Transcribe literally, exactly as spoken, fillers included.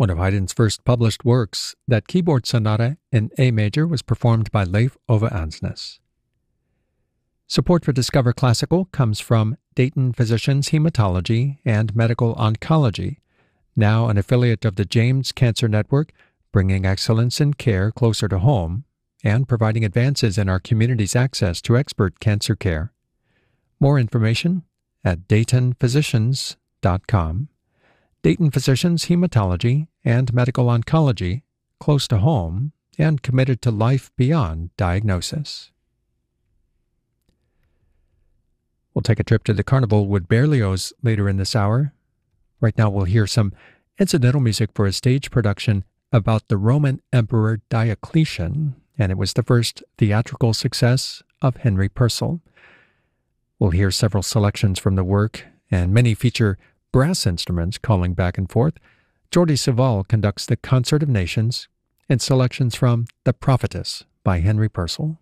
One of Haydn's first published works, that keyboard sonata in A major, was performed by Leif Ove Ansnes. Support for Discover Classical comes from Dayton Physicians Hematology and Medical Oncology, now an affiliate of the James Cancer Network, bringing excellence in care closer to home and providing advances in our community's access to expert cancer care. More information at dayton physicians dot com. Dayton Physicians Hematology and Medical Oncology, close to home and committed to life beyond diagnosis. We'll take a trip to the Carnival with Berlioz later in this hour. Right now we'll hear some incidental music for a stage production about the Roman Emperor Diocletian, and it was the first theatrical success of Henry Purcell. We'll hear several selections from the work, and many feature brass instruments calling back and forth. Jordi Savall conducts the Concert of Nations, and selections from The Prophetess by Henry Purcell.